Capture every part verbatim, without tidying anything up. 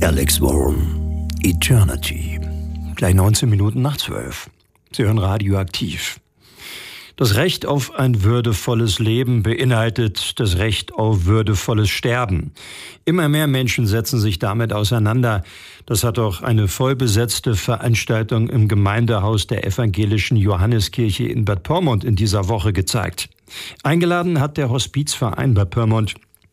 Alex Warren, Eternity. Gleich neunzehn Minuten nach zwölf. Sie hören Radioaktiv. Das Recht auf ein würdevolles Leben beinhaltet das Recht auf würdevolles Sterben. Immer mehr Menschen setzen sich damit auseinander. Das hat auch eine vollbesetzte Veranstaltung im Gemeindehaus der evangelischen Johanneskirche in Bad Pyrmont in dieser Woche gezeigt. Eingeladen hat der Hospizverein Bad Pyrmont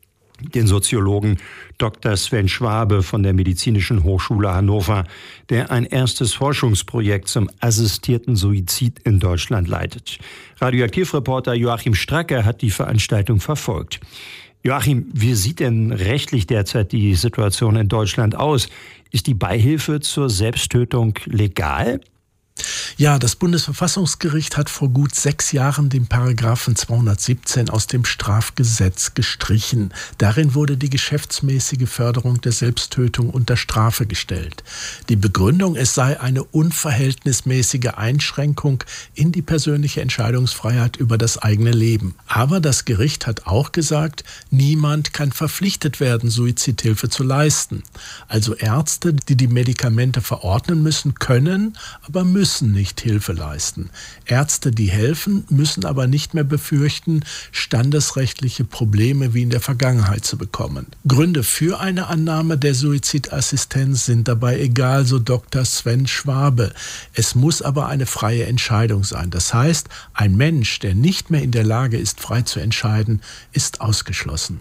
den Soziologen Doktor Sven Schwabe von der Medizinischen Hochschule Hannover, der ein erstes Forschungsprojekt zum assistierten Suizid in Deutschland leitet. Radioaktivreporter Joachim Stracke hat die Veranstaltung verfolgt. Joachim, wie sieht denn rechtlich derzeit die Situation in Deutschland aus? Ist die Beihilfe zur Selbsttötung legal? Ja, das Bundesverfassungsgericht hat vor gut sechs Jahren den Paragraphen zweihundertsiebzehn aus dem Strafgesetz gestrichen. Darin wurde die geschäftsmäßige Förderung der Selbsttötung unter Strafe gestellt. Die Begründung, es sei eine unverhältnismäßige Einschränkung in die persönliche Entscheidungsfreiheit über das eigene Leben. Aber das Gericht hat auch gesagt, niemand kann verpflichtet werden, Suizidhilfe zu leisten. Also Ärzte, die die Medikamente verordnen müssen, können, aber müssen müssen nicht Hilfe leisten. Ärzte, die helfen, müssen aber nicht mehr befürchten, standesrechtliche Probleme wie in der Vergangenheit zu bekommen. Gründe für eine Annahme der Suizidassistenz sind dabei egal, so Doktor Sven Schwabe. Es muss aber eine freie Entscheidung sein. Das heißt, ein Mensch, der nicht mehr in der Lage ist, frei zu entscheiden, ist ausgeschlossen.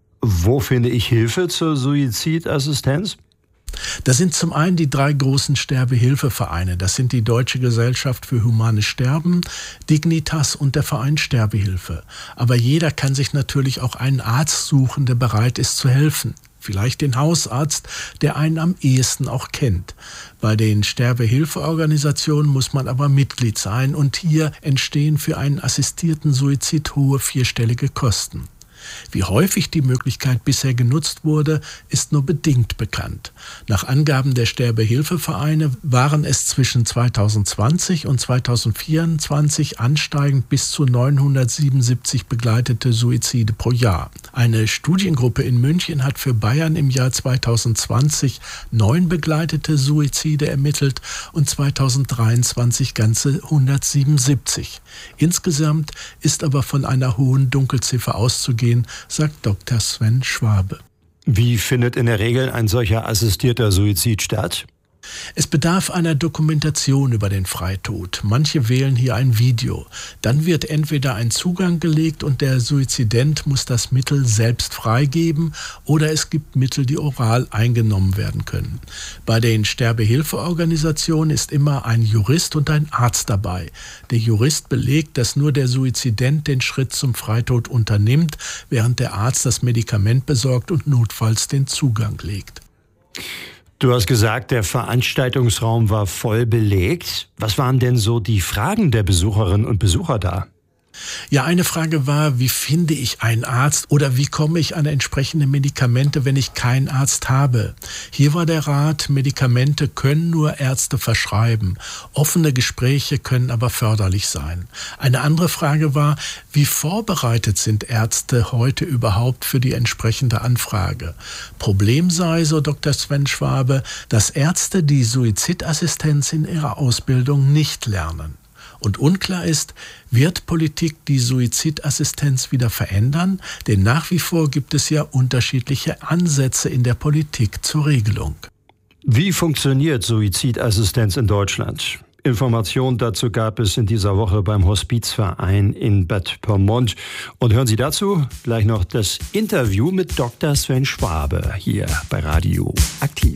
Wo finde ich Hilfe zur Suizidassistenz? Das sind zum einen die drei großen Sterbehilfevereine. Das sind die Deutsche Gesellschaft für Humanes Sterben, Dignitas und der Verein Sterbehilfe. Aber jeder kann sich natürlich auch einen Arzt suchen, der bereit ist zu helfen. Vielleicht den Hausarzt, der einen am ehesten auch kennt. Bei den Sterbehilfeorganisationen muss man aber Mitglied sein und hier entstehen für einen assistierten Suizid hohe vierstellige Kosten. Wie häufig die Möglichkeit bisher genutzt wurde, ist nur bedingt bekannt. Nach Angaben der Sterbehilfevereine waren es zwischen zweitausendzwanzig und zweitausendvierundzwanzig ansteigend bis zu neunhundertsiebenundsiebzig begleitete Suizide pro Jahr. Eine Studiengruppe in München hat für Bayern im Jahr zweitausendzwanzig neun begleitete Suizide ermittelt und zweitausenddreiundzwanzig ganze hundertsiebenundsiebzig. Insgesamt ist aber von einer hohen Dunkelziffer auszugehen, sagt Doktor Sven Schwabe. Wie findet in der Regel ein solcher assistierter Suizid statt? Es bedarf einer Dokumentation über den Freitod. Manche wählen hier ein Video. Dann wird entweder ein Zugang gelegt und der Suizident muss das Mittel selbst freigeben oder es gibt Mittel, die oral eingenommen werden können. Bei den Sterbehilfeorganisationen ist immer ein Jurist und ein Arzt dabei. Der Jurist belegt, dass nur der Suizident den Schritt zum Freitod unternimmt, während der Arzt das Medikament besorgt und notfalls den Zugang legt. Du hast gesagt, der Veranstaltungsraum war voll belegt. Was waren denn so die Fragen der Besucherinnen und Besucher da? Ja, eine Frage war, wie finde ich einen Arzt oder wie komme ich an entsprechende Medikamente, wenn ich keinen Arzt habe? Hier war der Rat, Medikamente können nur Ärzte verschreiben. Offene Gespräche können aber förderlich sein. Eine andere Frage war, wie vorbereitet sind Ärzte heute überhaupt für die entsprechende Anfrage? Problem sei, so Doktor Sven Schwabe, dass Ärzte die Suizidassistenz in ihrer Ausbildung nicht lernen. Und unklar ist, wird Politik die Suizidassistenz wieder verändern? Denn nach wie vor gibt es ja unterschiedliche Ansätze in der Politik zur Regelung. Wie funktioniert Suizidassistenz in Deutschland? Informationen dazu gab es in dieser Woche beim Hospizverein in Bad Pyrmont. Und hören Sie dazu gleich noch das Interview mit Doktor Sven Schwabe hier bei Radio Aktiv.